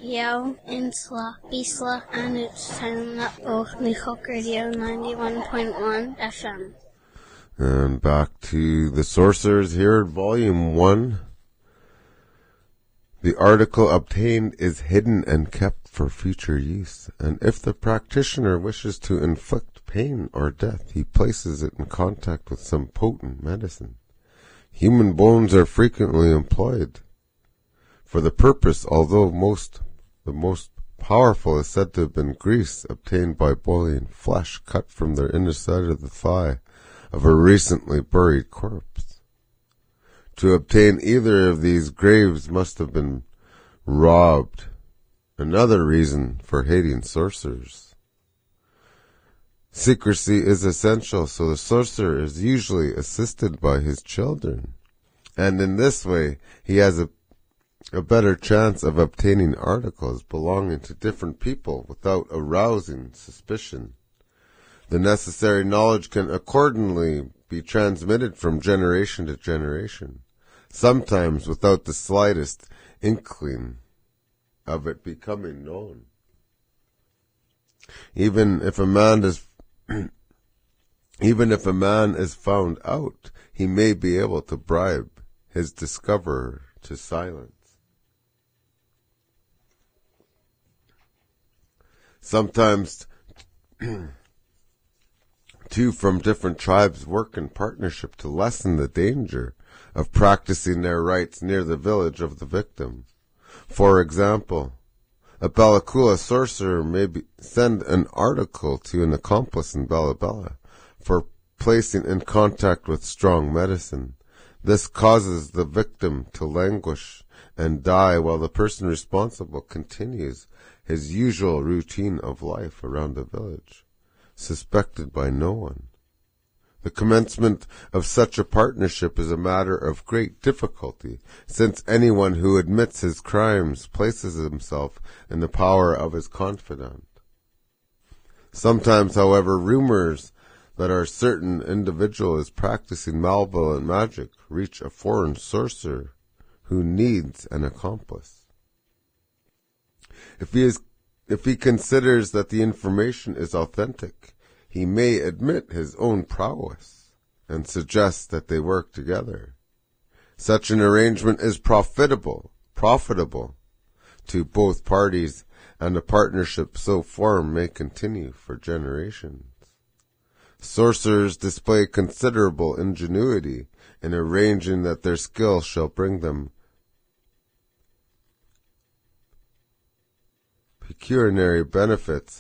Yeo, Insla, Bisla, and it's time up off Mihawk Radio 91.1 FM. And back to the Sorcerers here, Volume 1. The article obtained is hidden and kept for future use, and if the practitioner wishes to inflict pain or death, he places it in contact with some potent medicine. Human bones are frequently employed for the purpose, although the most powerful is said to have been grease obtained by boiling flesh cut from the inner side of the thigh of a recently buried corpse. To obtain either of these, graves must have been robbed. Another reason for hating sorcerers. Secrecy is essential, so the sorcerer is usually assisted by his children, and in this way he has a better chance of obtaining articles belonging to different people without arousing suspicion. The necessary knowledge can accordingly be transmitted from generation to generation, sometimes without the slightest inkling of it becoming known. Even if a man is found out, he may be able to bribe his discoverer to silence. Sometimes two from different tribes work in partnership to lessen the danger of practicing their rites near the village of the victim. For example, a Bellacoola sorcerer may send an article to an accomplice in Bella Bella for placing in contact with strong medicine. This causes the victim to languish and die while the person responsible continues his usual routine of life around the village, suspected by no one. The commencement of such a partnership is a matter of great difficulty, since anyone who admits his crimes places himself in the power of his confidant. Sometimes, however, rumors that a certain individual is practicing malevolent magic reach a foreign sorcerer who needs an accomplice. If he considers that the information is authentic, he may admit his own prowess and suggest that they work together. Such an arrangement is profitable to both parties, and a partnership so formed may continue for generations. Sorcerers display considerable ingenuity in arranging that their skill shall bring them pecuniary benefits,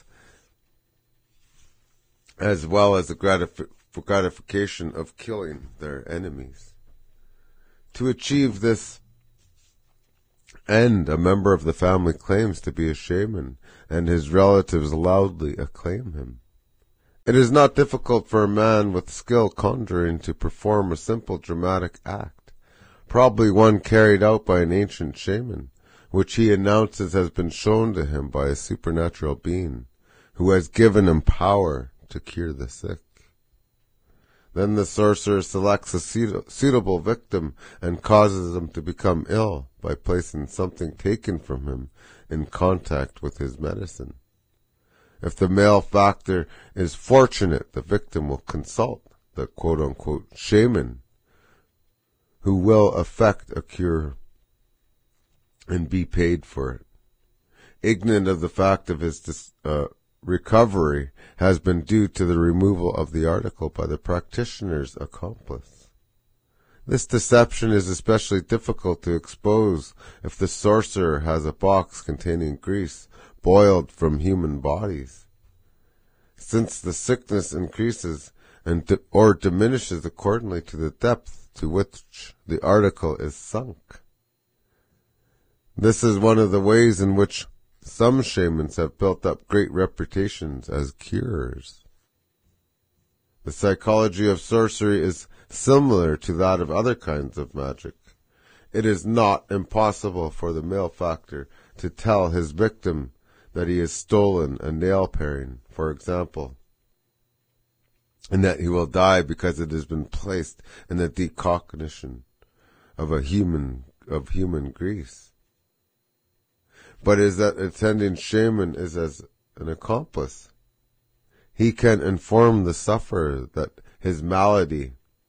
as well as the gratification of killing their enemies. To achieve this end, a member of the family claims to be a shaman, and his relatives loudly acclaim him. It is not difficult for a man with skill conjuring to perform a simple dramatic act, probably one carried out by an ancient shaman, which he announces has been shown to him by a supernatural being, who has given him power to cure the sick. Then the sorcerer selects a suitable victim and causes him to become ill by placing something taken from him in contact with his medicine. If the malefactor is fortunate, the victim will consult the quote-unquote shaman, who will effect a cure and be paid for it. Ignorant of the fact of his recovery has been due to the removal of the article by the practitioner's accomplice. This deception is especially difficult to expose if the sorcerer has a box containing grease boiled from human bodies, since the sickness increases or diminishes accordingly to the depth to which the article is sunk. This is one of the ways in which some shamans have built up great reputations as curers. The psychology of sorcery is similar to that of other kinds of magic. It is not impossible for the malefactor to tell his victim that he has stolen a nail paring, for example, and that he will die because it has been placed in the decoction of human grease. but is that attending shaman is as an accomplice. He can inform the sufferer that his malady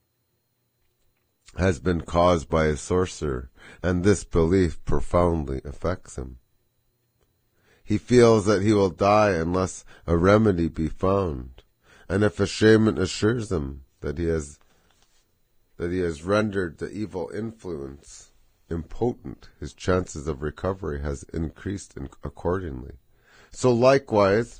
has been caused by a sorcerer, and this belief profoundly affects him. He feels that he will die unless a remedy be found, and if a shaman assures him that he has rendered the evil influence impotent, his chances of recovery has increased accordingly. So likewise,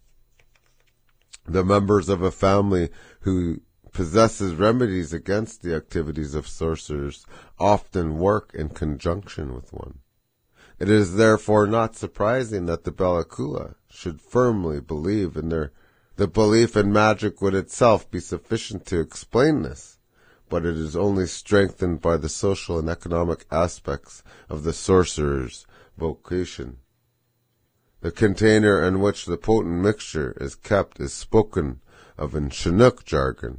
the members of a family who possesses remedies against the activities of sorcerers often work in conjunction with one. It is therefore not surprising that the Bella Coola should firmly believe in the belief in magic would itself be sufficient to explain this, but it is only strengthened by the social and economic aspects of the sorcerer's vocation. The container in which the potent mixture is kept is spoken of in Chinook jargon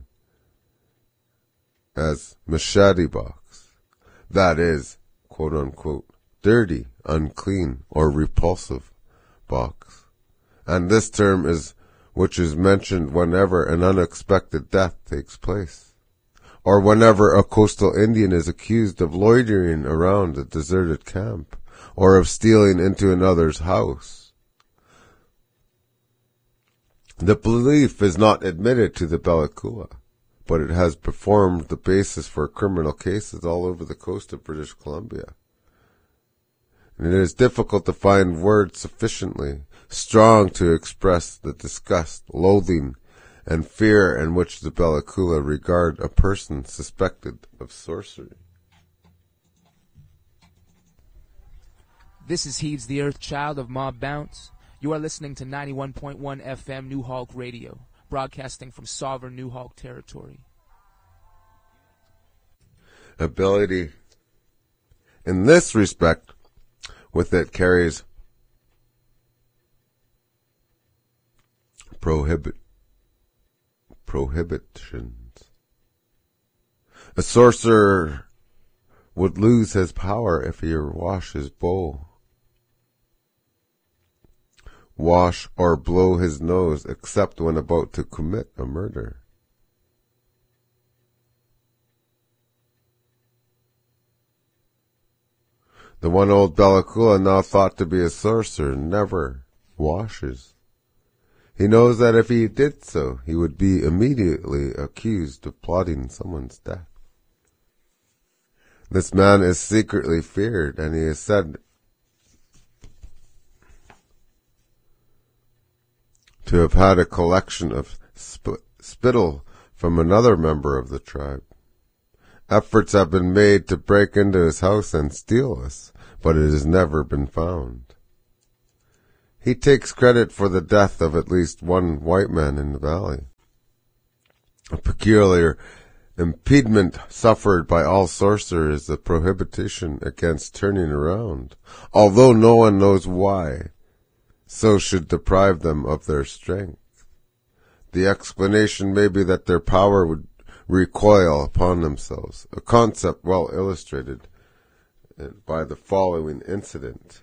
as machete box, that is, quote-unquote, dirty, unclean, or repulsive box. And this term which is mentioned whenever an unexpected death takes place, or whenever a coastal Indian is accused of loitering around a deserted camp, or of stealing into another's house. The belief is not admitted to the Bella Coola, but it has formed the basis for criminal cases all over the coast of British Columbia. And it is difficult to find words sufficiently strong to express the disgust, loathing, and fear in which the Bella Coola regard a person suspected of sorcery. This is Heaves the Earth Child of Mob Bounce. You are listening to 91.1 FM New Hulk Radio, broadcasting from sovereign New Hulk territory. Ability in this respect with it carries prohibitions. A sorcerer would lose his power if he wash his bow, wash or blow his nose, except when about to commit a murder. The one old Bella Coola, now thought to be a sorcerer, never washes. He knows that if he did so, he would be immediately accused of plotting someone's death. This man is secretly feared, and he is said to have had a collection of spittle from another member of the tribe. Efforts have been made to break into his house and steal this, but it has never been found. He takes credit for the death of at least one white man in the valley. A peculiar impediment suffered by all sorcerers is the prohibition against turning around, although no one knows why. So should deprive them of their strength. The explanation may be that their power would recoil upon themselves, a concept well illustrated by the following incident.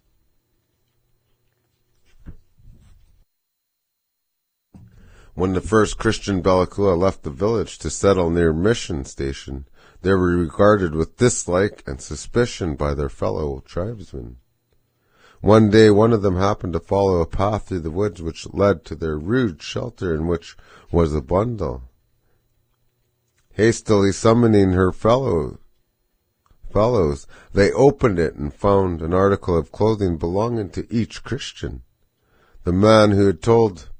When the first Christian Bella Coola left the village to settle near Mission Station, they were regarded with dislike and suspicion by their fellow tribesmen. One day one of them happened to follow a path through the woods which led to their rude shelter, in which was a bundle. Hastily summoning her fellows, they opened it and found an article of clothing belonging to each Christian. The man who had told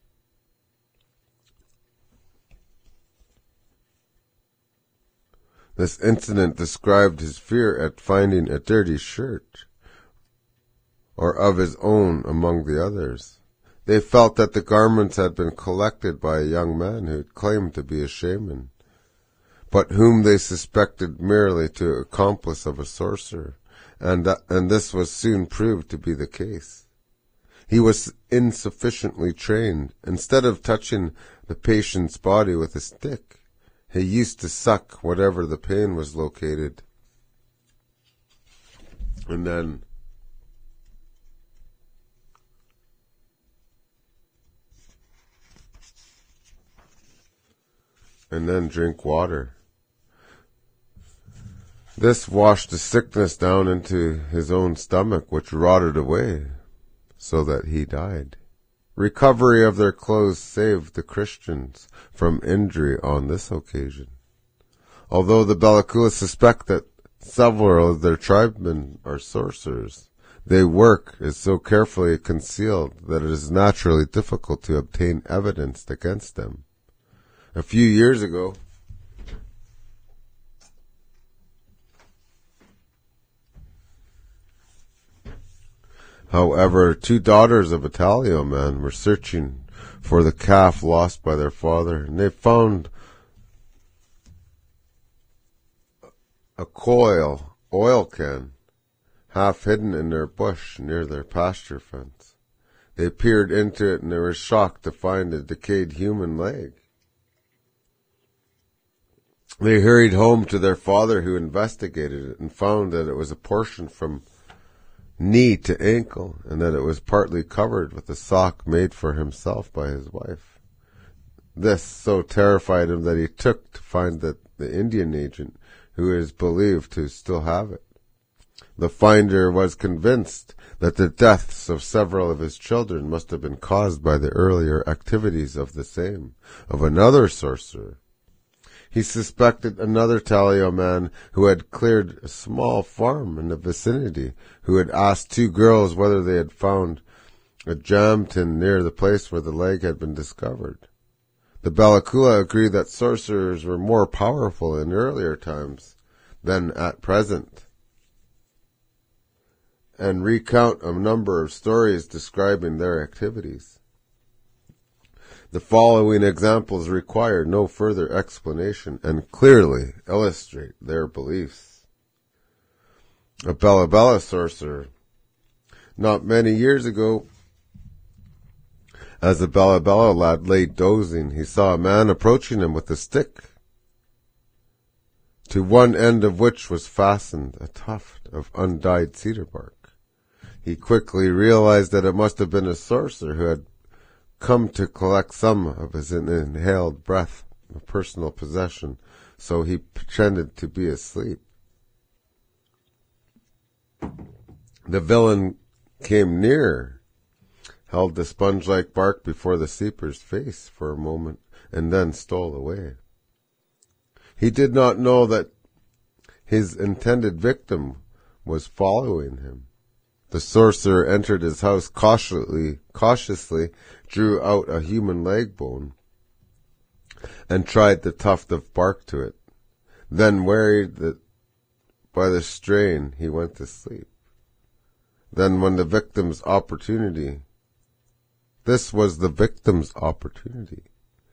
this incident described his fear at finding a dirty shirt, or of his own among the others. They felt that the garments had been collected by a young man who had claimed to be a shaman, but whom they suspected merely to be accomplice of a sorcerer, and this was soon proved to be the case. He was insufficiently trained. Instead of touching the patient's body with a stick, he used to suck whatever the pain was located, and then and then drink water. This washed the sickness down into his own stomach, which rotted away, so that he died. Recovery of their clothes saved the Christians from injury on this occasion. Although the Bella-Coola suspect that several of their tribesmen are sorcerers, their work is so carefully concealed that it is naturally difficult to obtain evidence against them. A few years ago, however, 2 daughters of Italio men were searching for the calf lost by their father, and they found a oil can, half hidden in their bush near their pasture fence. They peered into it and they were shocked to find a decayed human leg. They hurried home to their father, who investigated it and found that it was a portion from knee to ankle, and that it was partly covered with a sock made for himself by his wife. This so terrified him that he took to find that the Indian agent, who is believed to still have it. The finder was convinced that the deaths of several of his children must have been caused by the earlier activities of another sorcerer. He suspected another Italio man who had cleared a small farm in the vicinity, who had asked 2 girls whether they had found a jam tin near the place where the leg had been discovered. The Bella-Coola agreed that sorcerers were more powerful in earlier times than at present, and recount a number of stories describing their activities. The following examples require no further explanation and clearly illustrate their beliefs. A Bella sorcerer. Not many years ago, as the Bella lad lay dozing, he saw a man approaching him with a stick, to one end of which was fastened a tuft of undyed cedar bark. He quickly realized that it must have been a sorcerer who had come to collect some of his inhaled breath of personal possession, so he pretended to be asleep. The villain came near, held the sponge-like bark before the sleeper's face for a moment, and then stole away. He did not know that his intended victim was following him. The sorcerer entered his house cautiously drew out a human leg bone, and tried the tuft of bark to it. Then, wearied by the strain, he went to sleep. Then, when this was the victim's opportunity,